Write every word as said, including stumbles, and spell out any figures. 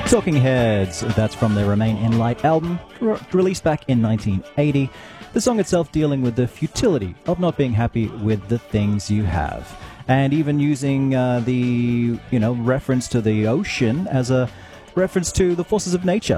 Talking Heads, that's from their Remain in Light album, re- released back in nineteen eighty. The song itself dealing with the futility of not being happy with the things you have. And even using uh, the, you know, reference to the ocean as a reference to the forces of nature.